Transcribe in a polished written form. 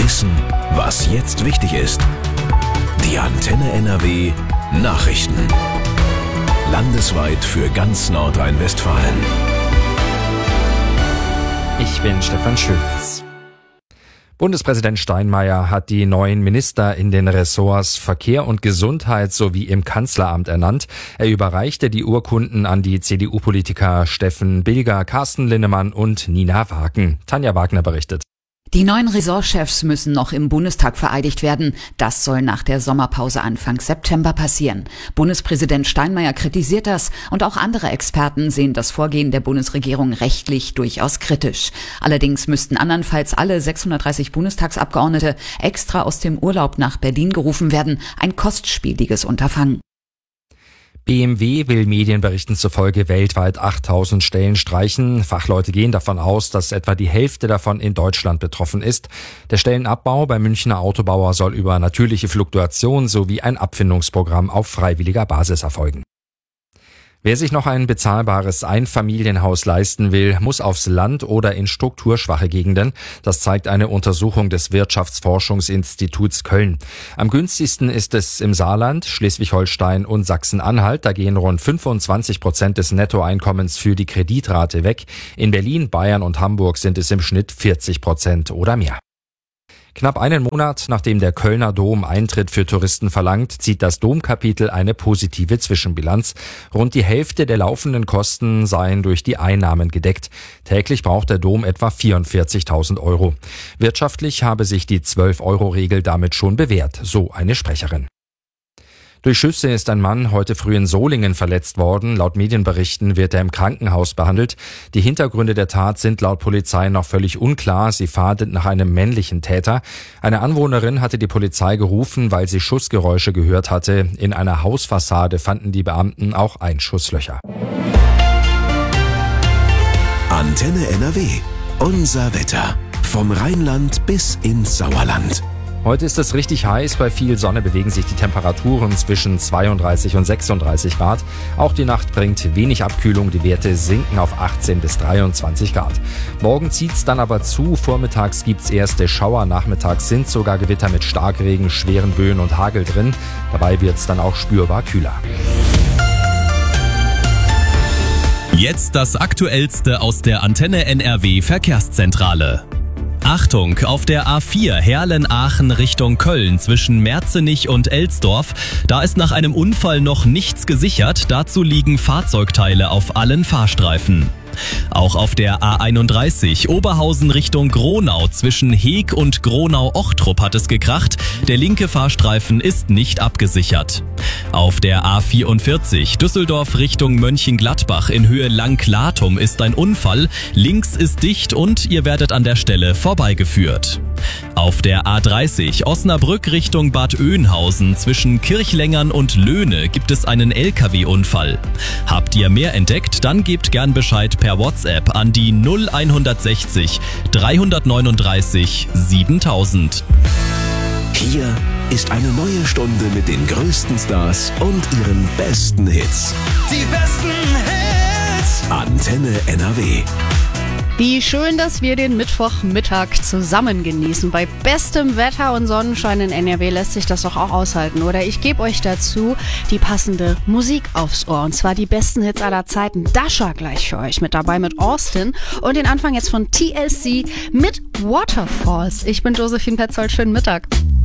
Wissen, was jetzt wichtig ist. Die Antenne NRW Nachrichten. Landesweit für ganz Nordrhein-Westfalen. Ich bin Stefan Schütz. Bundespräsident Steinmeier hat die neuen Minister in den Ressorts Verkehr und Gesundheit sowie im Kanzleramt ernannt. Er überreichte die Urkunden an die CDU-Politiker Steffen Bilger, Carsten Linnemann und Nina Wagen. Tanja Wagner berichtet. Die neuen Ressortchefs müssen noch im Bundestag vereidigt werden. Das soll nach der Sommerpause Anfang September passieren. Bundespräsident Steinmeier kritisiert das und auch andere Experten sehen das Vorgehen der Bundesregierung rechtlich durchaus kritisch. Allerdings müssten andernfalls alle 630 Bundestagsabgeordnete extra aus dem Urlaub nach Berlin gerufen werden. Ein kostspieliges Unterfangen. BMW will Medienberichten zufolge weltweit 8000 Stellen streichen. Fachleute gehen davon aus, dass etwa die Hälfte davon in Deutschland betroffen ist. Der Stellenabbau beim Münchner Autobauer soll über natürliche Fluktuation sowie ein Abfindungsprogramm auf freiwilliger Basis erfolgen. Wer sich noch ein bezahlbares Einfamilienhaus leisten will, muss aufs Land oder in strukturschwache Gegenden. Das zeigt eine Untersuchung des Wirtschaftsforschungsinstituts Köln. Am günstigsten ist es im Saarland, Schleswig-Holstein und Sachsen-Anhalt. Da gehen rund 25% des Nettoeinkommens für die Kreditrate weg. In Berlin, Bayern und Hamburg sind es im Schnitt 40% oder mehr. Knapp einen Monat, nachdem der Kölner Dom Eintritt für Touristen verlangt, zieht das Domkapitel eine positive Zwischenbilanz. Rund die Hälfte der laufenden Kosten seien durch die Einnahmen gedeckt. Täglich braucht der Dom etwa 44.000 Euro. Wirtschaftlich habe sich die 12-Euro-Regel damit schon bewährt, so eine Sprecherin. Durch Schüsse ist ein Mann heute früh in Solingen verletzt worden. Laut Medienberichten wird er im Krankenhaus behandelt. Die Hintergründe der Tat sind laut Polizei noch völlig unklar. Sie fahndet nach einem männlichen Täter. Eine Anwohnerin hatte die Polizei gerufen, weil sie Schussgeräusche gehört hatte. In einer Hausfassade fanden die Beamten auch Einschusslöcher. Antenne NRW. Unser Wetter. Vom Rheinland bis ins Sauerland. Heute ist es richtig heiß, bei viel Sonne bewegen sich die Temperaturen zwischen 32 und 36 Grad. Auch die Nacht bringt wenig Abkühlung, die Werte sinken auf 18 bis 23 Grad. Morgen zieht's dann aber zu, vormittags gibt's erste Schauer, nachmittags sind sogar Gewitter mit Starkregen, schweren Böen und Hagel drin. Dabei wird's dann auch spürbar kühler. Jetzt das Aktuellste aus der Antenne NRW Verkehrszentrale. Achtung, auf der A4 Herlen-Aachen Richtung Köln zwischen Merzenich und Elsdorf, da ist nach einem Unfall noch nichts gesichert, dazu liegen Fahrzeugteile auf allen Fahrstreifen. Auch auf der A31 Oberhausen Richtung Gronau zwischen Heeg und Gronau-Ochtrup hat es gekracht. Der linke Fahrstreifen ist nicht abgesichert. Auf der A44 Düsseldorf Richtung Mönchengladbach in Höhe Langklatum ist ein Unfall. Links ist dicht und ihr werdet an der Stelle vorbeigeführt. Auf der A30 Osnabrück Richtung Bad Oeynhausen zwischen Kirchlängern und Löhne gibt es einen LKW-Unfall. Habt ihr mehr entdeckt, dann gebt gern Bescheid per WhatsApp an die 0160 339 7000. Hier ist eine neue Stunde mit den größten Stars und ihren besten Hits. Die besten Hits. Antenne NRW. Wie schön, dass wir den Mittwochmittag zusammen genießen. Bei bestem Wetter und Sonnenschein in NRW lässt sich das doch auch aushalten, oder? Ich gebe euch dazu die passende Musik aufs Ohr. Und zwar die besten Hits aller Zeiten. Dasha gleich für euch mit dabei mit Austin. Und den Anfang jetzt von TLC mit Waterfalls. Ich bin Josephine Petzold. Schönen Mittag.